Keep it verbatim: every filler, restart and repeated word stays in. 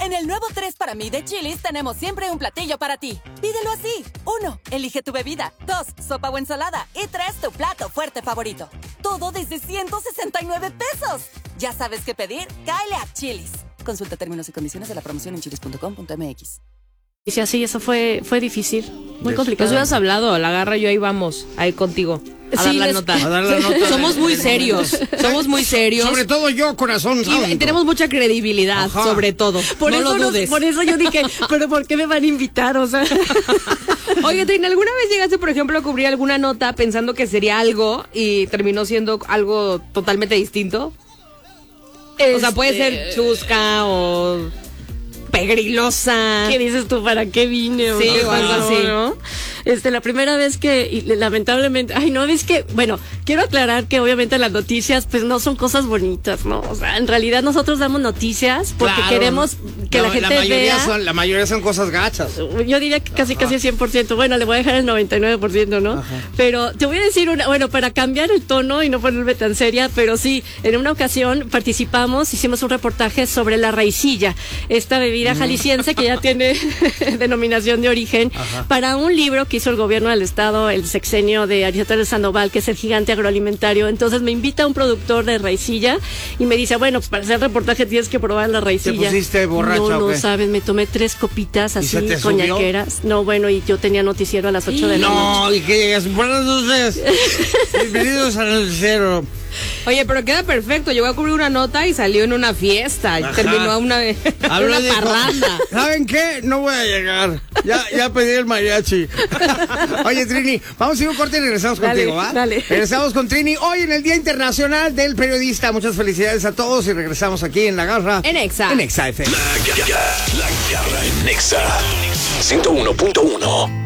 En el nuevo tres para mí de Chili's tenemos siempre un platillo para ti. Pídelo así. Uno, elige tu bebida. Dos, sopa o ensalada. Y tres, tu plato fuerte favorito. Todo desde ciento sesenta y nueve pesos. ¿Ya sabes qué pedir? Cáele a Chili's. Consulta términos y condiciones de la promoción en chilis punto com punto m x. Y sí, así, eso fue, fue difícil, muy complicado. Pues hubieras hablado, la Garra y yo ahí vamos, ahí contigo. A Sí, dar la les- nota. A dar la nota. Somos muy serios, somos muy serios. Sobre todo yo, corazón Y santo. tenemos mucha credibilidad, Ajá. sobre todo. Por, no eso lo nos- dudes. por eso yo dije, pero ¿por qué me van a invitar? O sea, Oye, Trina, ¿alguna vez llegaste, por ejemplo, a cubrir alguna nota pensando que sería algo y terminó siendo algo totalmente distinto? O sea, puede este, ser chusca o pegrilosa. ¿qué dices tú? ¿Para qué vine? Sí, o algo así. ¿no? Este, la primera vez que, y lamentablemente, ay, no, es que, bueno, quiero aclarar que obviamente las noticias, pues no son cosas bonitas, ¿no? O sea, en realidad nosotros damos noticias porque Claro. queremos que la, gente mayoría vea. Son, la mayoría son cosas gachas. Yo diría que casi, casi el cien por ciento. Bueno, le voy a dejar el noventa y nueve por ciento, ¿no? Ajá. Pero te voy a decir una, bueno, para cambiar el tono y no ponerme tan seria, pero sí, en una ocasión participamos, hicimos un reportaje sobre la raicilla, esta bebida jalisciense que ya tiene denominación de origen, Ajá. para un libro que hizo el gobierno del estado, el sexenio de Aristóteles Sandoval, que es el gigante agroalimentario. Entonces me invita un productor de raicilla y me dice, bueno, pues para hacer el reportaje tienes que probar la raicilla. pusiste borracha No, o no qué? sabes, me tomé tres copitas ¿Y se así, te subió? coñaqueras. No, bueno, y yo tenía noticiero a las ocho de la noche. No, y que llegas. Buenas noches. Bienvenidos al cero. Oye, pero queda perfecto. Llegó a cubrir una nota y salió en una fiesta. Y Ajá. terminó a una, en Habló una y dijo, parranda. ¿saben qué? No voy a llegar. Ya, ya pedí el mariachi. Oye, Trini, vamos a ir a un corte y regresamos Dale, contigo, ¿va? dale. Regresamos con Trini hoy en el Día Internacional del Periodista. Muchas felicidades a todos y regresamos aquí en La Garra. En Exa. En Exa F M. La, ga- ga- la Garra en Nexa ciento uno punto uno.